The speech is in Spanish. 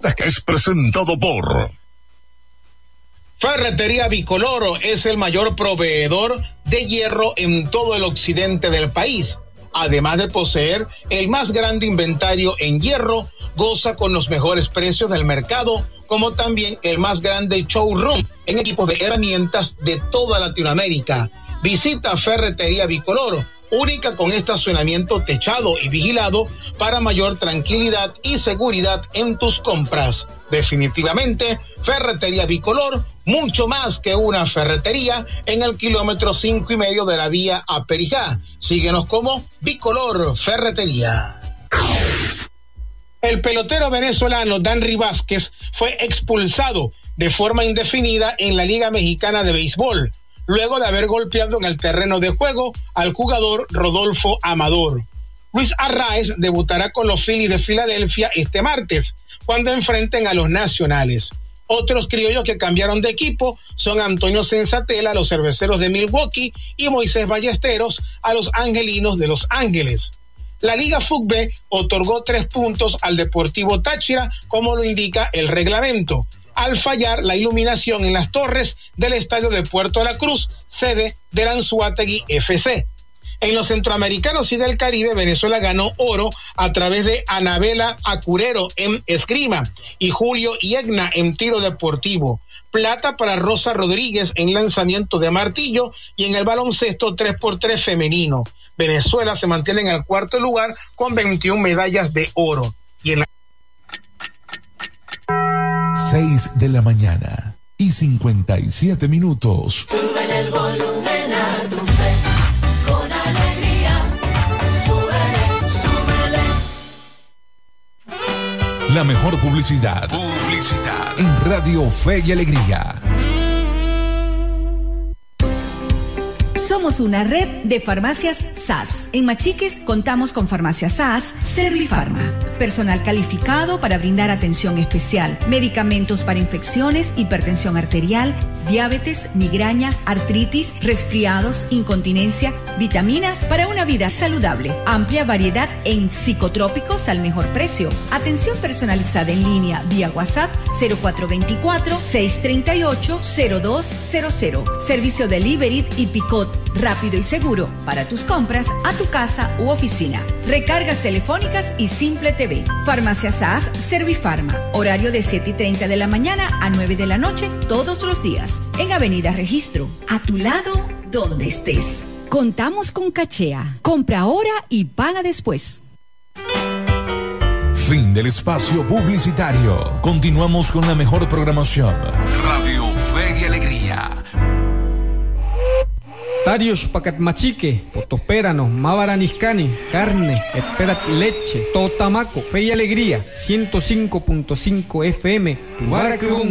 podcast es presentado por Ferretería Bicoloro. Es el mayor proveedor de hierro en todo el occidente del país. Además de poseer el más grande inventario en hierro, goza con los mejores precios del mercado, como también el más grande showroom en equipos de herramientas de toda Latinoamérica. Visita Ferretería Bicoloro, única con estacionamiento techado y vigilado para mayor tranquilidad y seguridad en tus compras. Definitivamente, Ferretería Bicolor, mucho más que una ferretería, en el kilómetro 5.5 de la vía a Perijá. Síguenos como Bicolor Ferretería. El pelotero venezolano Danry Vázquez fue expulsado de forma indefinida en la Liga Mexicana de Béisbol, luego de haber golpeado en el terreno de juego al jugador Rodolfo Amador. Luis Arraez debutará con los Phillies de Filadelfia este martes, cuando enfrenten a los Nacionales. Otros criollos que cambiaron de equipo son Antonio Senzatela a los Cerveceros de Milwaukee y Moisés Ballesteros a los Angelinos de Los Ángeles. La Liga FUTB otorgó 3 puntos al Deportivo Táchira, como lo indica el reglamento, al fallar la iluminación en las torres del estadio de Puerto La Cruz, sede del Anzoátegui FC. En los centroamericanos y del Caribe, Venezuela ganó oro a través de Anabela Acurero en esgrima y Julio Yegna en tiro deportivo. Plata para Rosa Rodríguez en lanzamiento de martillo y en el baloncesto 3x3 femenino. Venezuela se mantiene en el cuarto lugar con 21 medallas de oro. Y en la 6 de la mañana y 57 minutos. Sube el volumen a tu fe, con alegría. Súbele. La mejor publicidad. En Radio Fe y Alegría. Somos una red de farmacias SAS. En Machiques contamos con Farmacias SAS, Servifarma. Personal calificado para brindar atención especial. Medicamentos para infecciones, hipertensión arterial, diabetes, migraña, artritis, resfriados, incontinencia, vitaminas para una vida saludable. Amplia variedad en psicotrópicos al mejor precio. Atención personalizada en línea vía WhatsApp 0424-638-0200. Servicio delivery y picot rápido y seguro para tus compras a tu casa u oficina. Recargas telefónicas y Simple TV. Farmacia SAS Servifarma. Horario de 7:30 de la mañana a 9 de la noche todos los días. En Avenida Registro. A tu lado, donde estés. Contamos con Cachea. Compra ahora y paga después. Fin del espacio publicitario. Continuamos con la mejor programación. Radio Fe y Alegría. Tarios pacat machique, potosperano, mavaraniscani, carne, esperat leche, totamaco, fe y alegría, 105.5 FM, Tubaracrún.